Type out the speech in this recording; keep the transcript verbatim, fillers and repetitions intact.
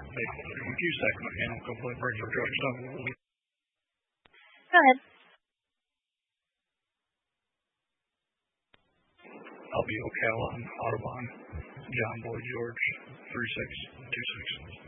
If you second mechanical play, bring your truck stuff. Go ahead. I'll be Ocala on Audubon. John Boy George, three six two six.